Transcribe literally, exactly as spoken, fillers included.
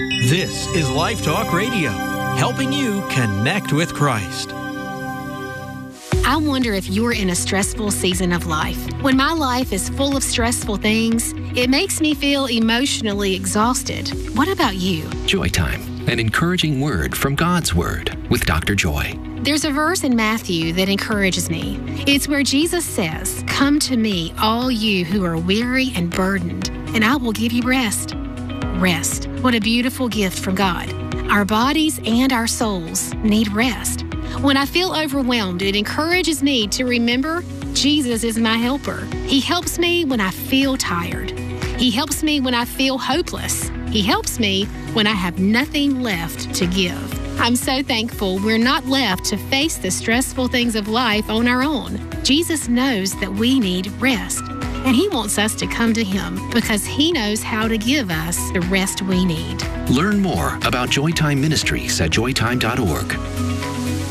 This is Life Talk Radio, helping you connect with Christ. I wonder if you're in a stressful season of life. When my life is full of stressful things, it makes me feel emotionally exhausted. What about you? Joy Time, an encouraging word from God's Word with Doctor Joy. There's a verse in Matthew that encourages me. It's where Jesus says, "Come to me, all you who are weary and burdened, and I will give you rest." Rest. What a beautiful gift from God. Our bodies and our souls need rest. When I feel overwhelmed, it encourages me to remember Jesus is my helper. He helps me when I feel tired. He helps me when I feel hopeless. He helps me when I have nothing left to give. I'm so thankful we're not left to face the stressful things of life on our own. Jesus knows that we need rest, and He wants us to come to Him because He knows how to give us the rest we need. Learn more about Joy Time Ministries at joy time dot org.